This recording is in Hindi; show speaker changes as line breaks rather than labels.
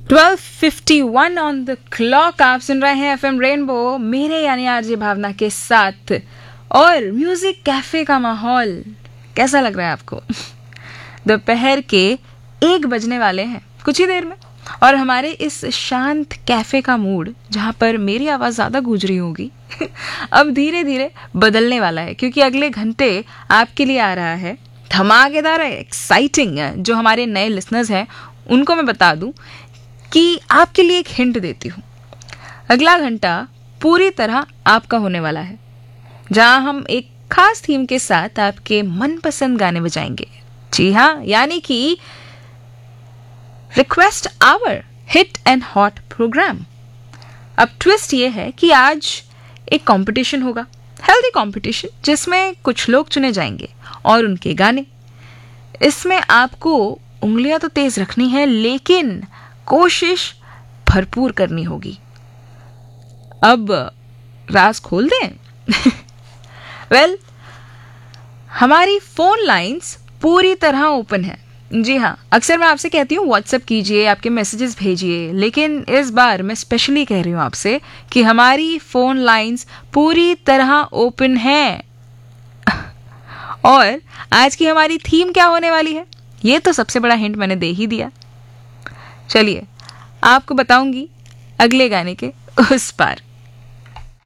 12:51 ऑन द क्लॉक। आप सुन रहे हैं एफएम रेनबो मेरे यानी आरजे भावना के साथ। और म्यूजिक कैफे का माहौल कैसा लग रहा है आपको? दोपहर के 1 बजने वाले हैं कुछ ही देर में, और हमारे इस शांत कैफे का मूड, जहाँ पर मेरी आवाज़ ज़्यादा गूंज रही होगी अब धीरे धीरे बदलने वाला है, क्योंकि अगले घंटे आपके लिए आ रहा है धमाकेदार है, एक्साइटिंग है। जो हमारे नए लिसनर्स हैं उनको मैं बता दूं कि आपके लिए एक हिंट देती हूँ। अगला घंटा पूरी तरह आपका होने वाला है, जहां हम एक खास थीम के साथ आपके मनपसंद गाने बजाएंगे। जी हाँ, यानी कि request our hit and hot programme. अब ट्विस्ट ये है कि आज एक कंपटीशन होगा, हेल्दी कंपटीशन, जिसमें कुछ लोग चुने जाएंगे और उनके गाने। इसमें आपको उंगलियां तो तेज रखनी है, लेकिन कोशिश भरपूर करनी होगी। अब राज खोल दें? वेल, हमारी फोन लाइंस पूरी तरह ओपन है। जी हाँ, अक्सर मैं आपसे कहती हूँ व्हाट्सएप कीजिए, आपके मैसेजेस भेजिए, लेकिन इस बार मैं स्पेशली कह रही हूँ आपसे कि हमारी फोन लाइंस पूरी तरह ओपन है। और आज की हमारी थीम क्या होने वाली है, ये तो सबसे बड़ा हिंट मैंने दे ही दिया। चलिए आपको बताऊंगी अगले गाने के उस पार।